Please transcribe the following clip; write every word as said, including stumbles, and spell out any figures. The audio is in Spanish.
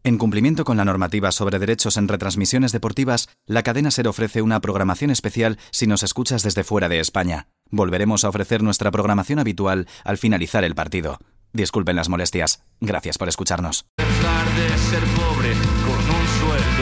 En cumplimiento con la normativa sobre derechos en retransmisiones deportivas, la cadena SER ofrece una programación especial si nos escuchas desde fuera de España. Volveremos a ofrecer nuestra programación habitual al finalizar el partido. Disculpen las molestias. Gracias por escucharnos. Dejar de ser pobre con un sueldo